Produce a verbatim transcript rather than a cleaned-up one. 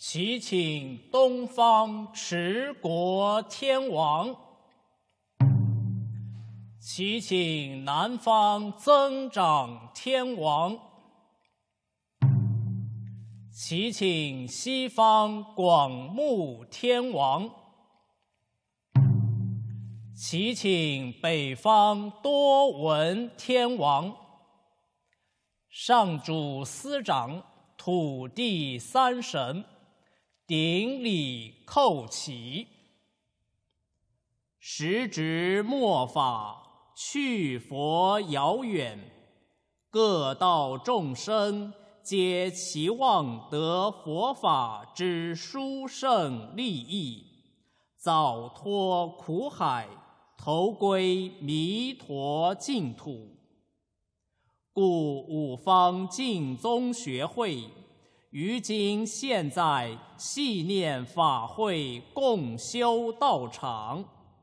祈请东方持国天王，祈请南方增长天王，祈请西方广目天王，祈请北方多闻天王。上主司掌土地三神，顶礼叩起。时值末法，去佛遥远，各道众生皆期望得佛法之殊胜利益，早脱苦海，投归弥陀净土。故五方净宗学会于今现在系念法会共修道场，